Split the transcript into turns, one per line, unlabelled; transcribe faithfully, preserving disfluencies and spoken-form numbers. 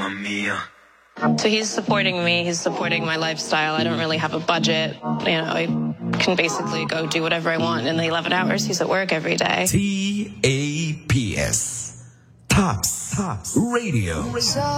mia.
So he's supporting me. He's supporting my lifestyle. I don't really have a budget. You know, I can basically go do whatever I want in the eleven hours he's at work every day.
T A P S. Tops. Tops. Radio.
So